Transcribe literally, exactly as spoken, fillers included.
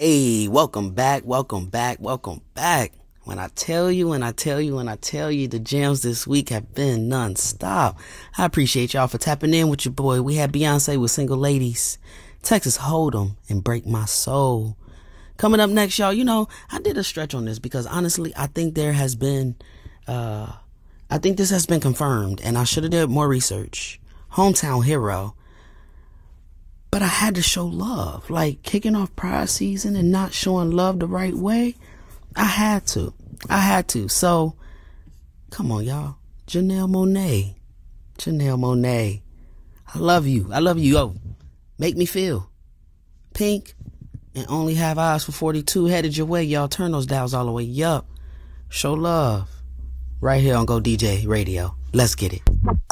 Hey, welcome back, welcome back, welcome back. When I tell you, when I tell you, when I tell you, the jams this week have been non-stop. I appreciate y'all for tapping in with your boy. We had Beyonce with Single Ladies, Texas Hold'em, and Break My Soul. Coming up next, y'all, you know, I did a stretch on this because honestly, I think there has been, uh, I think this has been confirmed, and I should have did more research. Hometown Hero. But I had to show love, like kicking off Pride season and not showing love the right way. I had to. I had to. So, come on, y'all. Janelle Monáe. Janelle Monáe. I love you. I love you. Yo, make me feel. Pink and Only Have Eyes for forty-two headed your way, y'all. Turn those dials all the way up. Show love. Right here on Go D J Radio. Let's get it.